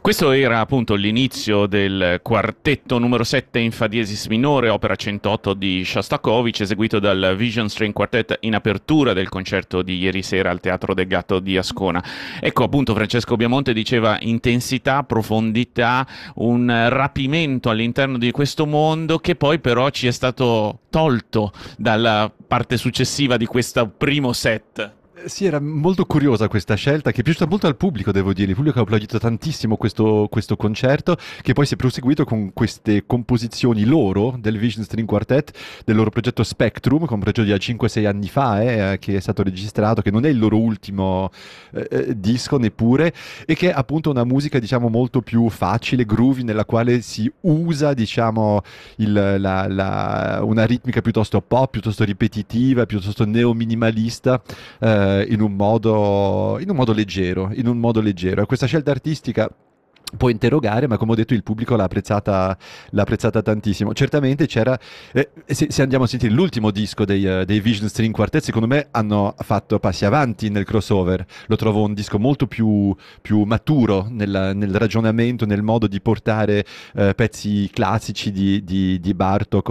Questo era appunto l'inizio del quartetto numero 7 in fa diesis minore, opera 108 di Shostakovich, eseguito dal Vision String Quartet in apertura del concerto di ieri sera al Teatro del Gatto di Ascona. Ecco appunto Francesco Biamonte diceva intensità, profondità, un rapimento all'interno di questo mondo che poi però ci è stato tolto dalla parte successiva di questo primo set. Sì, era molto curiosa questa scelta, che è piaciuta molto al pubblico, devo dire. Il pubblico ha applaudito tantissimo questo concerto, che poi si è proseguito con queste composizioni loro, del Vision String Quartet, del loro progetto Spectrum, con un progetto di 5-6 anni fa, che è stato registrato, che non è il loro ultimo disco neppure, e che è appunto una musica, diciamo, molto più facile, groovy, nella quale si usa, diciamo, una ritmica piuttosto pop, piuttosto ripetitiva, piuttosto neo-minimalista, in un modo leggero, in un modo leggero. E questa scelta artistica può interrogare, ma come ho detto il pubblico l'ha apprezzata tantissimo. Certamente c'era, se andiamo a sentire l'ultimo disco dei Vision String Quartet, secondo me hanno fatto passi avanti nel crossover. Lo trovo un disco molto più maturo nel ragionamento, nel modo di portare pezzi classici di Bartók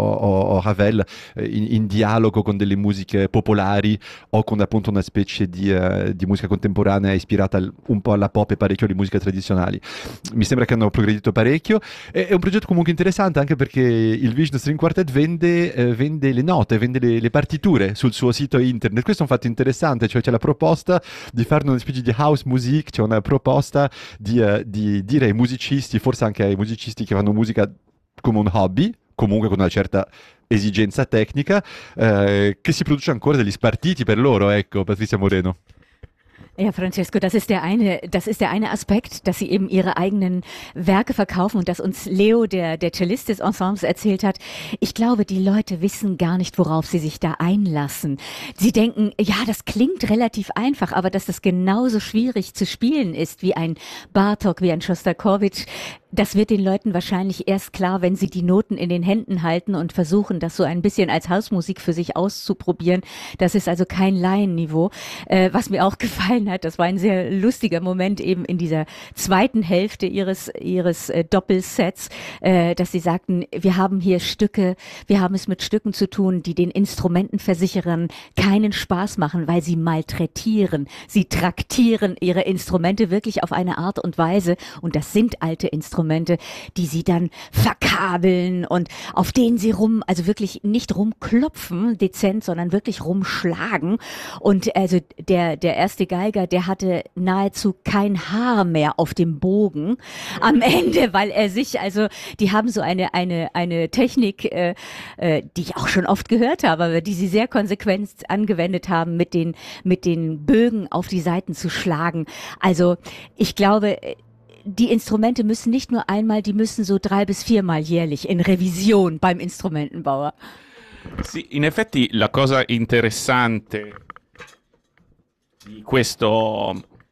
o Ravel in dialogo con delle musiche popolari o con appunto una specie di musica contemporanea ispirata un po' alla pop e parecchio di musica tradizionali. Mi sembra che hanno progredito parecchio. È un progetto comunque interessante, anche perché il Vision String Quartet vende le note, vende le partiture sul suo sito internet. Questo è un fatto interessante, cioè c'è la proposta di fare una specie di house music, c'è una proposta di dire ai musicisti, forse anche ai musicisti che fanno musica come un hobby, comunque con una certa esigenza tecnica, che si produce ancora degli spartiti per loro, ecco, Patrizia Moreno. Ja, Francesco, das ist der eine Aspekt, dass sie eben ihre eigenen Werke verkaufen und dass uns Leo, der Cellist des Ensembles, erzählt hat. Ich glaube, die Leute wissen gar nicht, worauf sie sich da einlassen. Sie denken, ja, das klingt relativ einfach, aber dass das genauso schwierig zu spielen ist wie ein Bartók, wie ein Schostakowitsch, das wird den Leuten wahrscheinlich erst klar, wenn sie die Noten in den Händen halten und versuchen, das so ein bisschen als Hausmusik für sich auszuprobieren. Das ist also kein Laienniveau. Was mir auch gefallen hat, das war ein sehr lustiger Moment eben in dieser zweiten Hälfte ihres Doppelsets, dass sie sagten, wir haben hier Stücke, wir haben es mit Stücken zu tun, die den Instrumentenversicherern keinen Spaß machen, weil sie malträtieren. Sie traktieren ihre Instrumente wirklich auf eine Art und Weise, und das sind alte Instrumente, die sie dann verkabeln und auf denen sie also wirklich nicht rumklopfen, dezent, sondern wirklich rumschlagen. Und also der erste Geiger, der hatte nahezu kein Haar mehr auf dem Bogen am Ende, weil er sich, also die haben so eine Technik, die ich auch schon oft gehört habe, aber die sie sehr konsequent angewendet haben, mit den Bögen auf die Seiten zu schlagen. Also ich glaube, die Instrumente müssen nicht nur einmal, die müssen so 3 bis 4 Mal jährlich in Revision beim Instrumentenbauer. Sì, in effetti la cosa interessante di questo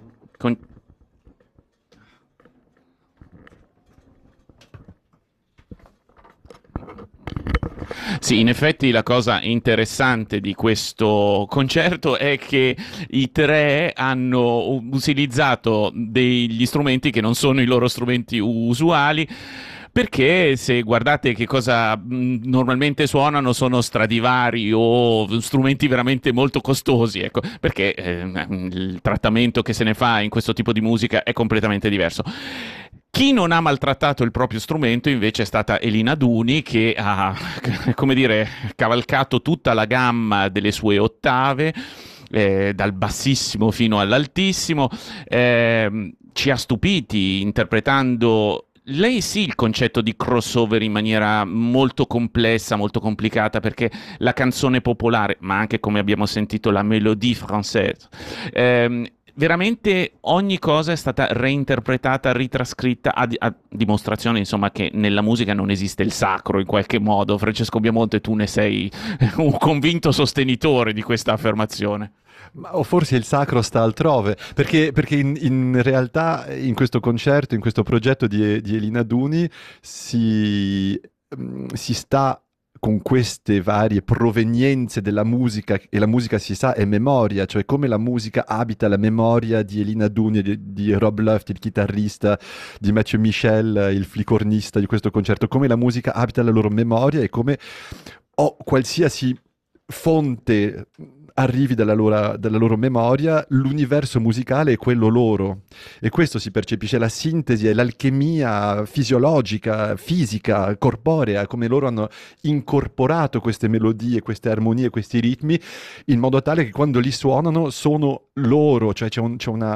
Sì, in effetti la cosa interessante di questo concerto è che i tre hanno utilizzato degli strumenti che non sono i loro strumenti usuali, perché se guardate che cosa normalmente suonano sono Stradivari o strumenti veramente molto costosi, ecco, perché il trattamento che se ne fa in questo tipo di musica è completamente diverso. Chi non ha maltrattato il proprio strumento invece è stata Elina Duni, che ha, come dire, cavalcato tutta la gamma delle sue ottave, dal bassissimo fino all'altissimo, ci ha stupiti interpretando lei sì il concetto di crossover in maniera molto complessa, molto complicata, perché la canzone popolare, ma anche come abbiamo sentito la mélodie française, veramente ogni cosa è stata reinterpretata, ritrascritta, a dimostrazione insomma che nella musica non esiste il sacro in qualche modo. Francesco Biamonte, tu ne sei un convinto sostenitore di questa affermazione. O forse il sacro sta altrove, perché in realtà in questo concerto, in questo progetto di Elina Duni si sta con queste varie provenienze della musica, e la musica si sa è memoria, cioè come la musica abita la memoria di Elina Duni, di Rob Luft, il chitarrista, di Mathieu Michel, il flicornista di questo concerto, come la musica abita la loro memoria e come qualsiasi fonte arrivi dalla loro memoria, l'universo musicale è quello loro. E questo si percepisce, la sintesi e l'alchimia fisiologica, fisica, corporea, come loro hanno incorporato queste melodie, queste armonie, questi ritmi, in modo tale che quando li suonano sono loro, cioè c'è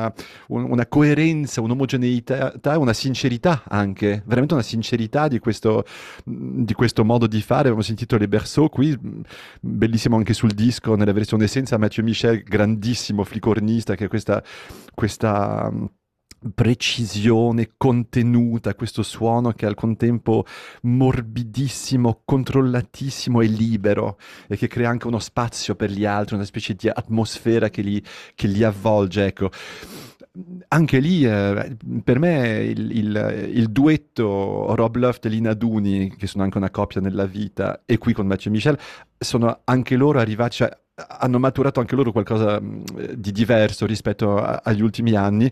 una coerenza, un'omogeneità, una sincerità anche, veramente una sincerità di questo modo di fare. Abbiamo sentito Les Berceaux qui, bellissimo anche sul disco, nella versione senza Mathieu Michel, grandissimo flicornista, che ha questa precisione contenuta, questo suono che è al contempo morbidissimo, controllatissimo e libero, e che crea anche uno spazio per gli altri, una specie di atmosfera che li avvolge, ecco. Anche lì, per me, il duetto Rob Luft e Lina Duni, che sono anche una coppia nella vita, e qui con Mathieu Michel, sono anche loro arrivati, cioè, hanno maturato anche loro qualcosa di diverso rispetto agli ultimi anni.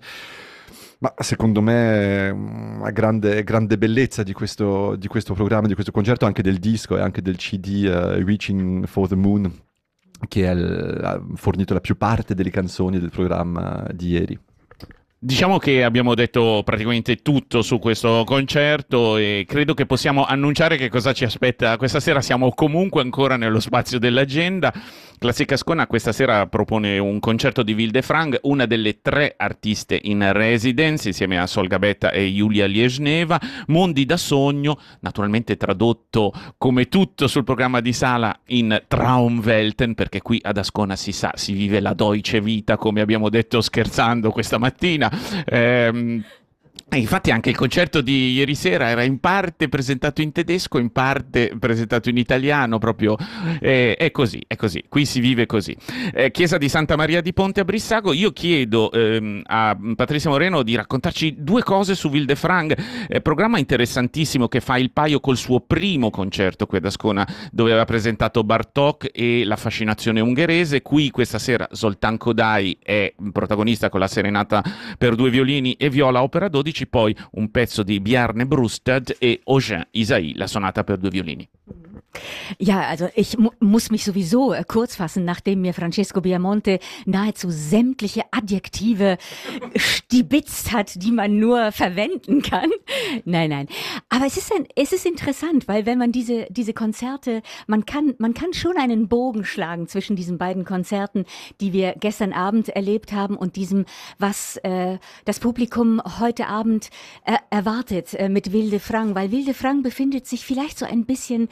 Ma secondo me una grande bellezza di questo programma, di questo concerto, anche del disco e anche del CD Reaching for the Moon, che ha fornito la più parte delle canzoni del programma di ieri. Diciamo che abbiamo detto praticamente tutto su questo concerto e credo che possiamo annunciare che cosa ci aspetta questa sera. Siamo comunque ancora nello spazio dell'agenda. Classica Ascona questa sera propone un concerto di Wildefrank, una delle 3 artiste in residence insieme a Sol Gabetta e Giulia Liesneva. Mondi da sogno, naturalmente tradotto come tutto sul programma di sala in Traumwelten, perché qui ad Ascona si sa, si vive la Deutsche Vita, come abbiamo detto scherzando questa mattina. E infatti anche il concerto di ieri sera era in parte presentato in tedesco, in parte presentato in italiano, proprio è così, qui si vive così. Chiesa di Santa Maria di Ponte a Brissago, io chiedo a Patrizia Moreno di raccontarci 2 cose su Wildefrank, programma interessantissimo che fa il paio col suo primo concerto qui ad Ascona, dove aveva presentato Bartók e la fascinazione ungherese. Qui questa sera Zoltán Kodály è protagonista con la serenata per 2 violini e viola opera 12, poi un pezzo di Bjarne Brustad e Eugène Ysaÿe, la sonata per 2 violini. Ja, also ich muss mich sowieso kurz fassen, nachdem mir Francesco Biamonte nahezu sämtliche Adjektive stibitzt hat, die man nur verwenden kann. Nein. Aber es ist interessant, weil wenn man diese Konzerte, man kann schon einen Bogen schlagen zwischen diesen beiden Konzerten, die wir gestern Abend erlebt haben, und diesem, was das Publikum heute Abend erwartet mit Wildefrank, weil Wildefrank befindet sich vielleicht so ein bisschen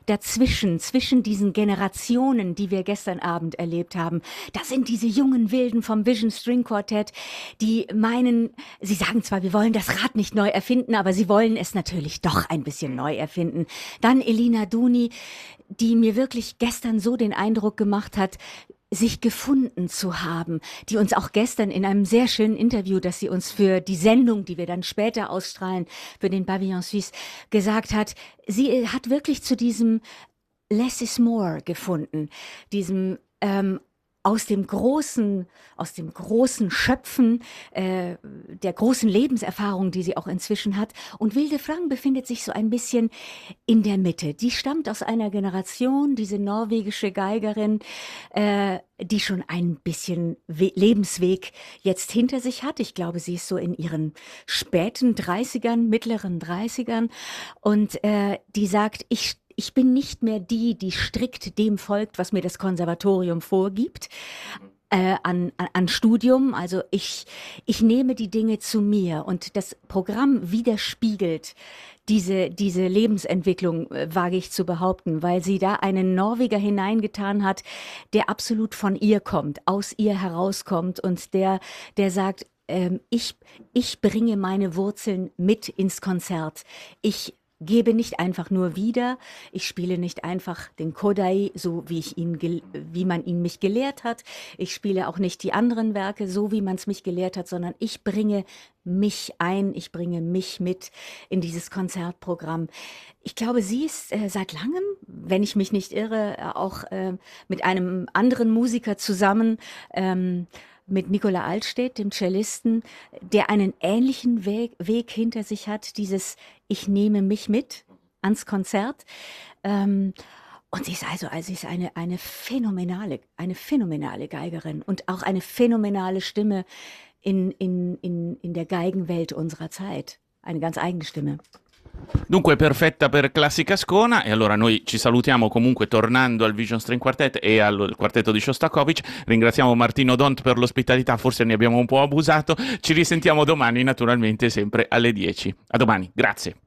zwischen diesen Generationen, die wir gestern Abend erlebt haben. Das sind diese jungen Wilden vom Vision String Quartet, die meinen, sie sagen zwar, wir wollen das Rad nicht neu erfinden, aber sie wollen es natürlich doch ein bisschen neu erfinden. Dann Elina Duni, die mir wirklich gestern so den Eindruck gemacht hat, sich gefunden zu haben, die uns auch gestern in einem sehr schönen Interview, das sie uns für die Sendung, die wir dann später ausstrahlen, für den Pavillon Suisse, gesagt hat, sie hat wirklich zu diesem Less is more gefunden, diesem aus dem großen Schöpfen, der großen Lebenserfahrung, die sie auch inzwischen hat. Und Wildefrank befindet sich so ein bisschen in der Mitte. Die stammt aus einer Generation, diese norwegische Geigerin, die schon ein bisschen Lebensweg jetzt hinter sich hat. Ich glaube, sie ist so in ihren späten 30ern, mittleren 30ern. Und die sagt, ich bin nicht mehr die strikt dem folgt, was mir das Konservatorium vorgibt, an Studium. Also ich nehme die Dinge zu mir, und das Programm widerspiegelt diese Lebensentwicklung, wage ich zu behaupten, weil sie da einen Norweger hineingetan hat, der absolut von ihr kommt, aus ihr herauskommt, und der sagt, ich bringe meine Wurzeln mit ins Konzert. Ich gebe nicht einfach nur wieder, ich spiele nicht einfach den Kodai, so wie man ihn mich gelehrt hat. Ich spiele auch nicht die anderen Werke, so wie man es mich gelehrt hat, sondern ich bringe mich ein, ich bringe mich mit in dieses Konzertprogramm. Ich glaube, sie ist seit langem, wenn ich mich nicht irre, auch mit einem anderen Musiker zusammen, mit Nicola Altstedt, dem Cellisten, der einen ähnlichen Weg hinter sich hat, dieses Ich nehme mich mit ans Konzert. Und sie ist sie ist eine phänomenale Geigerin und auch eine phänomenale Stimme in der Geigenwelt unserer Zeit. Eine ganz eigene Stimme. Dunque, perfetta per Classica Ascona, e allora noi ci salutiamo comunque tornando al Vision String Quartet e al quartetto di Shostakovich. Ringraziamo Martino Dont per l'ospitalità, forse ne abbiamo un po' abusato. Ci risentiamo domani, naturalmente, sempre alle 10. A domani, grazie.